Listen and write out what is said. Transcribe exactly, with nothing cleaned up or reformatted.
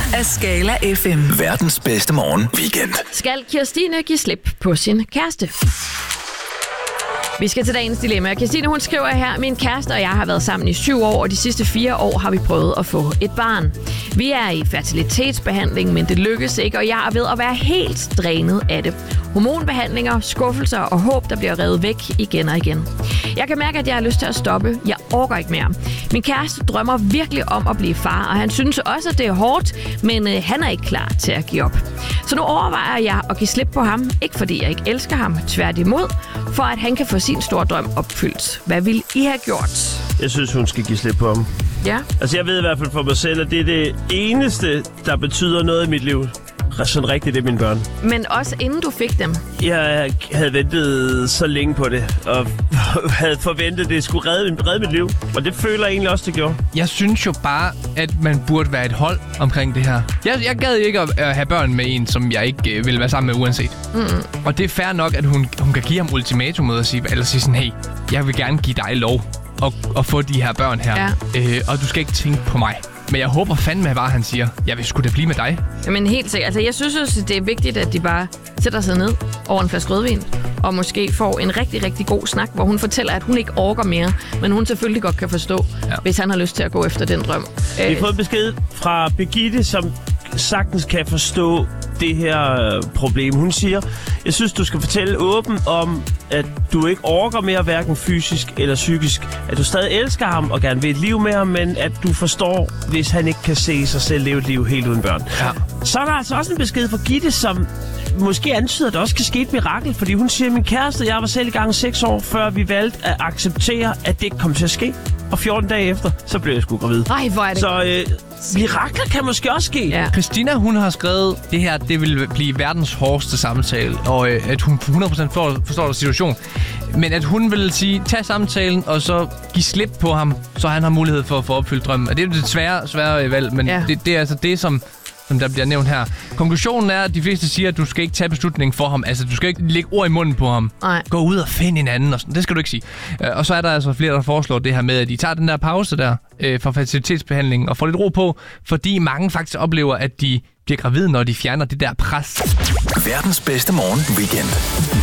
af Skala F M. Verdens bedste morgen weekend. Skal Kirstine give slip på sin kæreste? Vi skal til dagens dilemma. Kirstine, hun skriver her: min kæreste og jeg har været sammen i syv år, og de sidste fire år har vi prøvet at få et barn. Vi er i fertilitetsbehandling, men det lykkes ikke, og jeg er ved at være helt drænet af det. Hormonbehandlinger, skuffelser og håb, der bliver revet væk igen og igen. Jeg kan mærke, at jeg har lyst til at stoppe. Jeg orker ikke mere. Min kæreste drømmer virkelig om at blive far, og han synes også, at det er hårdt, men øh, han er ikke klar til at give op. Så nu overvejer jeg at give slip på ham, ikke fordi jeg ikke elsker ham, tværtimod, for at han kan få sin store drøm opfyldt. Hvad vil I have gjort? Jeg synes, hun skal give slip på ham. Ja. Altså, jeg ved i hvert fald for mig selv, at det er det eneste, der betyder noget i mit liv. Sådan rigtigt, det er mine børn. Men også inden du fik dem? Jeg havde ventet så længe på det, og havde forventet, at det skulle redde, redde mit liv. Og det føler jeg egentlig også, det gjorde. Jeg synes jo bare, at man burde være et hold omkring det her. Jeg, jeg gad ikke at, at have børn med en, som jeg ikke øh, ville være sammen med uanset. Mm-hmm. Og det er fair nok, at hun, hun kan give ham ultimatum og sige, eller sige sådan, hey, jeg vil gerne give dig lov at, at få de her børn her. Ja. Øh, og du skal ikke tænke på mig. Men jeg håber fandme, hvad han siger. Jeg vil sgu da blive med dig. Jamen helt sikkert. Altså, jeg synes også, det er vigtigt, at de bare sætter sig ned over en flaske rødvin. Og måske får en rigtig, rigtig god snak, hvor hun fortæller, at hun ikke orker mere. Men hun selvfølgelig godt kan forstå, ja. Hvis han har lyst til at gå efter den drøm. Vi har fået besked fra Birgitte, som sagtens kan forstå det her problem. Hun siger, jeg synes, du skal fortælle åbent om, at du ikke orker mere, hverken fysisk eller psykisk. At du stadig elsker ham og gerne vil et liv med ham, men at du forstår, hvis han ikke kan se sig selv leve et liv helt uden børn. Ja. Så er der altså også en besked fra Gitte, som måske antyder, at der også kan ske et mirakel, fordi hun siger, at min kæreste, jeg var selv i gang seks år, før vi valgte at acceptere, at det ikke kom til at ske. Og fjorten dage efter, så blev jeg sgu gravid. Ej, hvor er det. Så øh, mirakler kan måske også ske. Ja. Christina, hun har skrevet, det her, det vil blive verdens hårdeste samtale, og øh, at hun hundrede procent forstår, forstår situationen. Men at hun vil sige, tag samtalen, og så give slip på ham, så han har mulighed for at få opfyldt drømmen. Og det er jo det svære, svære valg, men ja. det, det er altså det, som... som der bliver nævnt her. Konklusionen er, at de fleste siger, at du skal ikke tage beslutningen for ham. Altså, du skal ikke lægge ord i munden på ham. Nej. Gå ud og finde en anden. Og sådan. Det skal du ikke sige. Og så er der altså flere, der foreslår det her med, at de tager den der pause der øh, for fertilitetsbehandlingen og får lidt ro på, fordi mange faktisk oplever, at de bliver gravide, når de fjerner det der pres. Verdens bedste morgen weekend.